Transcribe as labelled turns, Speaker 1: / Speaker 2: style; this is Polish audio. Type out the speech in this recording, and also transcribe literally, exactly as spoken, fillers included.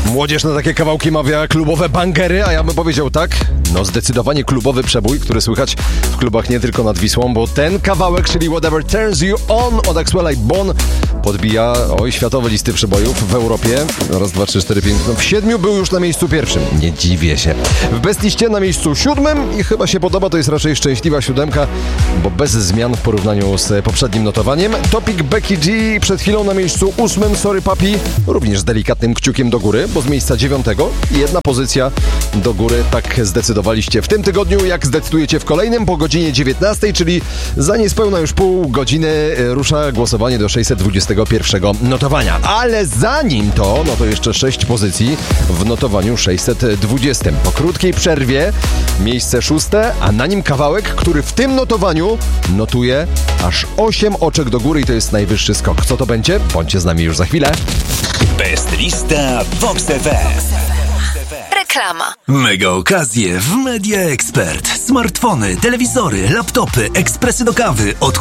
Speaker 1: Młodzież na takie kawałki mawia klubowe bangery, a ja bym powiedział tak, no zdecydowanie klubowy przebój, który słychać w klubach nie tylko nad Wisłą, bo ten kawałek, czyli Whatever Turns You On od Axwella i Bon, podbija oj światowe listy przebojów w Europie. Raz, dwa, trzy, cztery, pięć, no w siedmiu był już na miejscu pierwszym. Nie dziwię się. W Bestliście na miejscu siódmym i chyba się podoba, to jest raczej szczęśliwa siódemka, bo bez zmian w porównaniu z poprzednim notowaniem. Topic Becky G przed chwilą na miejscu ósmym, Sorry Papi, również z delikatnym kciukiem do góry, bo z miejsca dziewiątego i jedna pozycja do góry, tak zdecydowaliście w tym tygodniu, jak zdecydujecie w kolejnym po godzinie dziewiętnastej, czyli za niespełna już pół godziny rusza głosowanie do sześćset dwudziestego pierwszego notowania. Ale zanim to, no to jeszcze sześć pozycji w notowaniu sześćset dwudziestym. Po krótkiej przerwie miejsce szóste, a na nim kawałek, który w tym notowaniu notuje aż osiem oczek do góry i to jest najwyższy skok. Co to będzie? Bądźcie z nami już za chwilę.
Speaker 2: Bestlista Vox F M.
Speaker 3: Reklama.
Speaker 2: Mega okazje w Media Expert. Smartfony, telewizory, laptopy, ekspresy do kawy od